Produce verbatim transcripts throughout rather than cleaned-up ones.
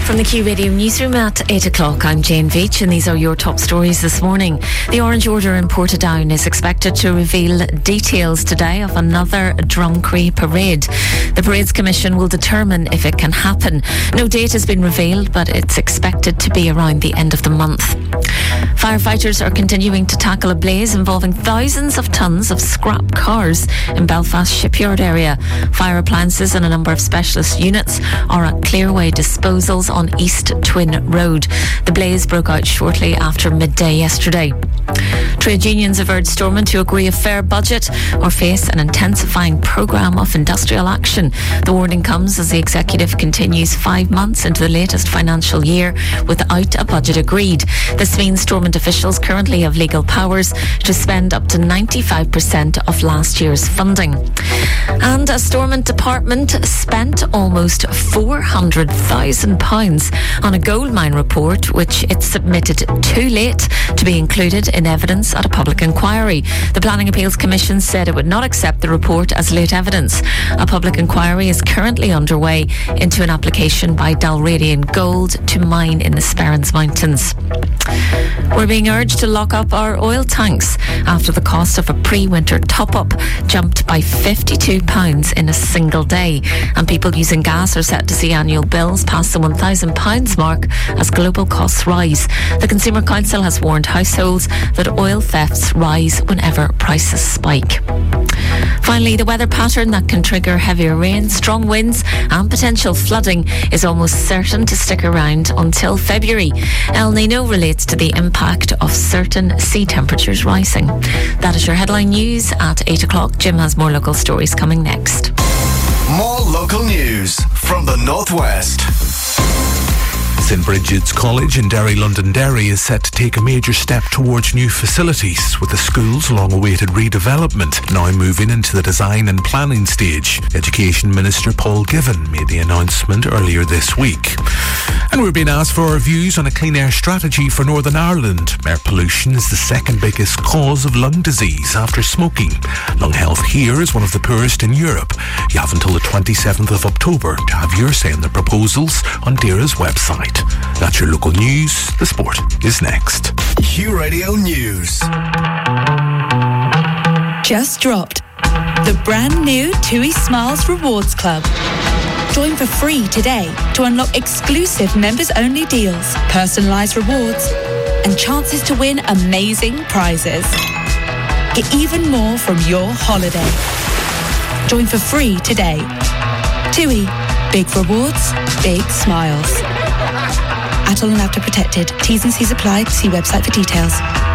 From the Q Radio Newsroom at eight o'clock, I'm Jane Veitch and these are your top stories this morning. The Orange Order in Portadown is expected to reveal details today of another Drumcree parade. The Parades Commission will determine if it can happen. No date has been revealed, but it's expected to be around the end of the month. Firefighters are continuing to tackle a blaze involving thousands of tonnes of scrap cars in Belfast shipyard area. Fire appliances and a number of specialist units are at Clearway Disposals on East Twin Road. The blaze broke out shortly after midday yesterday. Trade unions have urged Stormont to agree a fair budget or face an intensifying programme of industrial action. The warning comes as the executive continues five months into the latest financial year without a budget agreed. This means Stormont officials currently have legal powers to spend up to ninety-five percent of last year's funding. And a Stormont department spent almost four hundred thousand pounds on a gold mine report which it submitted too late to be included in evidence at a public inquiry. The Planning Appeals Commission said it would not accept the report as late evidence. A public inquiry is currently underway into an application by Dalradian Gold to mine in the Sperrins Mountains. We're being urged to lock up our oil tanks after the cost of a pre-winter top-up jumped by fifty-two pounds in a single day, and people using gas are set to see annual bills pass the one thousand pounds mark as global costs rise. The Consumer Council has warned households that oil thefts rise whenever prices spike. Finally, the weather pattern that can trigger heavier rain, strong winds and potential flooding is almost certain to stick around until February. El Nino relates to the impact of certain sea temperatures rising. That is your headline news at eight o'clock. Jim has more local stories coming next. More local news from the Northwest. St Bridget's College in Derry, Londonderry is set to take a major step towards new facilities, with the school's long-awaited redevelopment now moving into the design and planning stage. Education Minister Paul Given made the announcement earlier this week. And we're being asked for our views on a clean air strategy for Northern Ireland. Air pollution is the second biggest cause of lung disease after smoking. Lung health here is one of the poorest in Europe. You have until the twenty-seventh of October to have your say on the proposals on DAERA's website. That's your local news. The sport is next. Q Radio News. Just dropped the brand new TUI Smiles Rewards Club. Join for free today to unlock exclusive members-only deals, personalised rewards, and chances to win amazing prizes. Get even more from your holiday. Join for free today. TUI. Big rewards, big smiles. Atoll and After Protected. T's and C's apply. See website for details.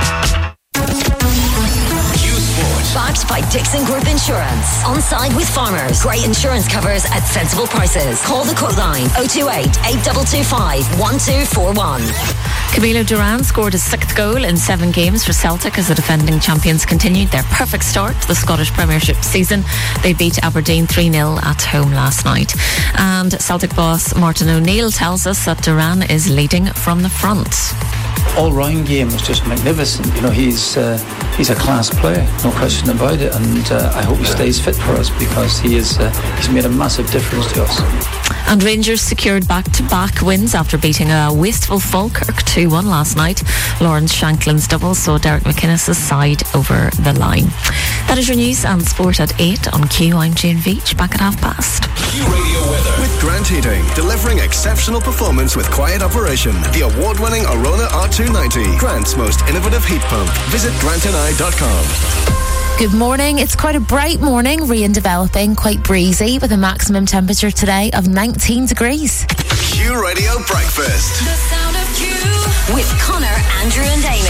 Backed by Dixon Group Insurance. On side with farmers. Great insurance covers at sensible prices. Call the quote line oh two eight, eight two two five, one two four one. Camilo Duran scored his sixth goal in seven games for Celtic as the defending champions continued their perfect start to the Scottish Premiership season. They beat Aberdeen three nil at home last night. And Celtic boss Martin O'Neill tells us that Duran is leading from the front. All-round game was just magnificent. You know, he's uh, he's a class player, no question about it, and uh, I hope he stays fit for us because he is uh, he's made a massive difference to us. And Rangers secured back-to-back wins after beating a wasteful Falkirk two one last night. Lawrence Shanklin's double saw Derek McInnes' side over the line. That is your news and sport at eight on Q. I'm Jane Veitch, back at half past. Q Radio weather with Grant Heating, delivering exceptional performance with quiet operation. The award-winning Arona R two ninety, Grant's most innovative heat pump. Visit grant and I dot com. Good morning. It's quite a bright morning, rain developing, quite breezy, with a maximum temperature today of nineteen degrees. Q Radio Breakfast. The sound of Q with Connor, Andrew and Amy.